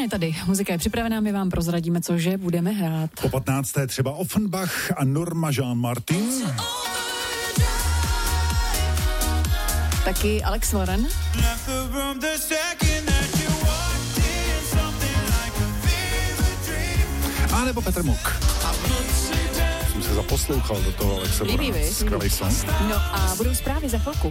je tady, muzika je připravená, my vám prozradíme, cože budeme hrát. Po 15. třeba Offenbach a Norma Jean Martin. Taky Alex Warren. A nebo Petr Muk. Jsem se zaposlouchal do toho Alexa Warrena. Skvělý song. No a budou zprávy za chvilku.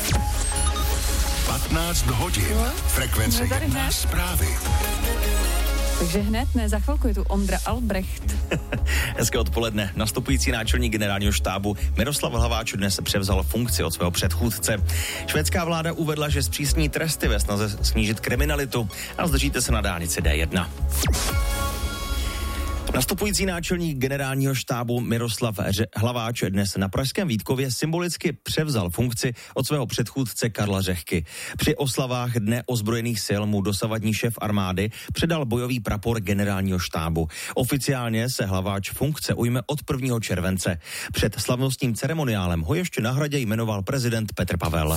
15 hodin. Frekvence 1 zprávy. Takže hned, ne, za chvilku je tu Ondra Albrecht. Hezké odpoledne. Nastupující náčelník generálního štábu Miroslav Hlaváč dnes převzal funkci od svého předchůdce. Švédská vláda uvedla, že zpřísní tresty ve snaze snížit kriminalitu a zdržíte se na dálnici D1. Nastupující náčelník generálního štábu Miroslav Hlaváč dnes na pražském Vítkově symbolicky převzal funkci od svého předchůdce Karla Řehky. Při oslavách Dne ozbrojených sil mu dosavadní šéf armády předal bojový prapor generálního štábu. Oficiálně se Hlaváč funkce ujme od 1. července. Před slavnostním ceremoniálem ho ještě na Hradě jmenoval prezident Petr Pavel.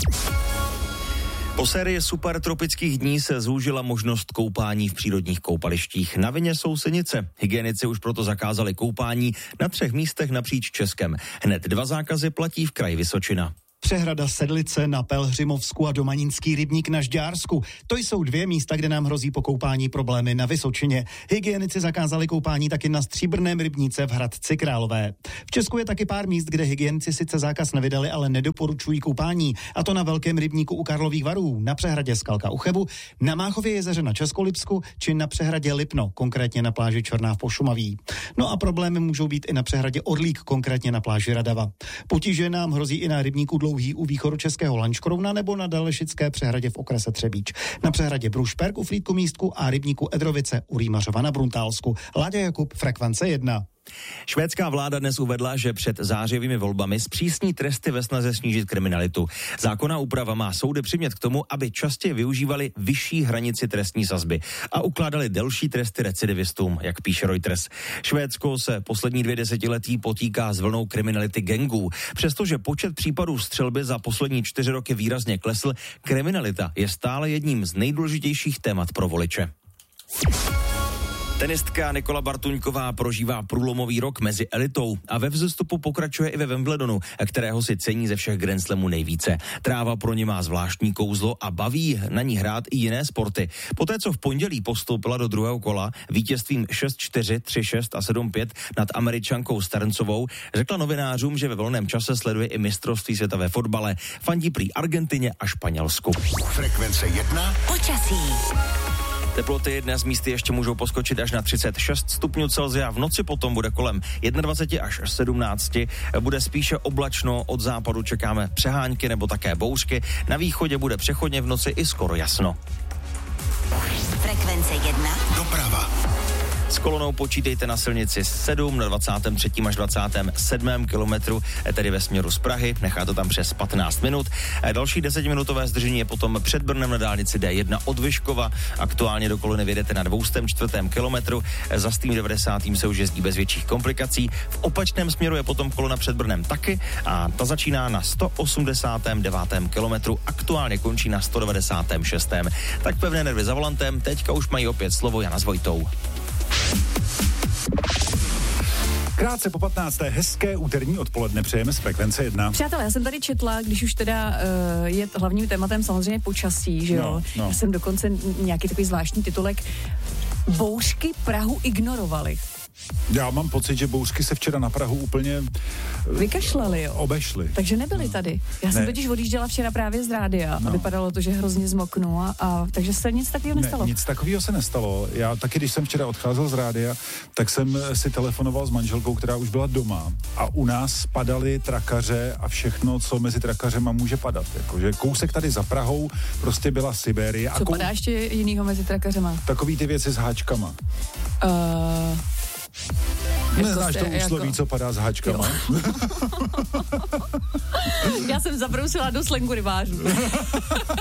Po sérii supertropických dní se zúžila možnost koupání v přírodních koupalištích. Na vině jsou Senice. Hygienici už proto zakázali koupání na 3 místech napříč Českem. Hned 2 zákazy platí v kraji Vysočina. Přehrada Sedlice na Pelhřimovsku a Domanínský rybník na Žďársku. To jsou 2 místa, kde nám hrozí po koupání problémy na Vysočině. Hygienici zakázali koupání taky na Stříbrném rybníce v Hradci Králové. V Česku je taky pár míst, kde hygienici sice zákaz nevydali, ale nedoporučují koupání. A to na Velkém rybníku u Karlových Varů, na přehradě Skalka u Chebu, na Máchově jezeře na Českolipsku či na přehradě Lipno, konkrétně na pláži Černá v Pošumaví. No a problémy můžou být i na přehradě Orlík, konkrétně na pláži Radava. Potíže nám hrozí i na rybníku Dlouhý u východočeského Lanškrouna nebo na Dalešické přehradě v okrese Třebíč. Na přehradě Brušperk u Frýdku Místku a rybníku Edrovice u Rýmařova na Bruntálsku. Láďa Jakub, Frekvence 1. Švédská vláda dnes uvedla, že před zářijovými volbami zpřísní tresty ve snaze snížit kriminalitu. Zákonná úprava má soudy přimět k tomu, aby častěji využívali vyšší hranici trestní sazby a ukládali delší tresty recidivistům, jak píše Reuters. Švédsko se poslední 2 desetiletí potýká s vlnou kriminality gangů. Přestože počet případů střelby za poslední 4 roky výrazně klesl, kriminalita je stále jedním z nejdůležitějších témat pro voliče. Tenistka Nikola Bartuňková prožívá průlomový rok mezi elitou a ve vzestupu pokračuje i ve Wimbledonu, kterého si cení ze všech Grand Slamů nejvíce. Tráva pro ně má zvláštní kouzlo a baví na ní hrát i jiné sporty. Poté, co v pondělí postoupila do druhého kola vítězstvím 6-4, 3-6 a 7-5 nad Američankou Sterncovou, řekla novinářům, že ve volném čase sleduje i mistrovství světa ve fotbale. Fandí prý Argentině a Španělsku. Frekvence 1. Počasí. Teploty dnes místy ještě můžou poskočit až na 36 stupňů Celsia. V noci potom bude kolem 21 až 17. Bude spíše oblačno, od západu čekáme přehánky nebo také bouřky. Na východě bude přechodně v noci i skoro jasno. Frekvence 1. Doprava. S kolonou počítejte na silnici 7 na 23. až 27. kilometru, tedy ve směru z Prahy. Nechá to tam přes 15 minut. Další 10minutové zdržení je potom před Brnem na dálnici D1 od Vyškova. Aktuálně do kolony vyjedete na 204. kilometru. Za s tím 90. se už jezdí bez větších komplikací. V opačném směru je potom kolona před Brnem taky a ta začíná na 189. kilometru. Aktuálně končí na 196. Tak pevné nervy za volantem. Teďka už mají opět slovo Jana s Vojtou. Krátce po 15. hezké úterní odpoledne přejeme z Frekvence 1. Přátelé, já jsem tady četla, když už teda je hlavním tématem samozřejmě počasí, že jo? No. Já jsem dokonce nějaký takový zvláštní titulek Bouřky Prahu ignorovaly. Já mám pocit, že bouřky se včera na Prahu úplně Vykašlali, jo? Obešly. Takže nebyli tady. Já jsem totiž odjížděla včera právě z rádia a vypadalo to, že hrozně zmoknu a takže se nic takového nestalo. Ne, nic takového se nestalo. Já taky, když jsem včera odcházel z rádia, tak jsem si telefonoval s manželkou, která už byla doma a u nás padaly trakaře a všechno, co mezi trakařema může padat. Jakože kousek tady za Prahou prostě byla Sibérie. Co padá ještě jinýho mezi trakařema? Takový ty věci s háčkama. Neznáš to úsloví, co padá s háčkama? Já jsem zabrousila do slangu rybářů.